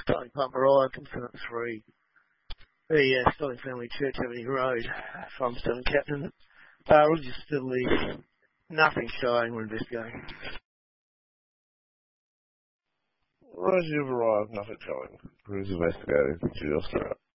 Starting Pumper Ride, Component 3. The Sterling Family Church Avenue Road, from Sterling Captain. Religious facilities, nothing showing, we're investigating. Roger, you've arrived, nothing showing. Who's investigating? Did you just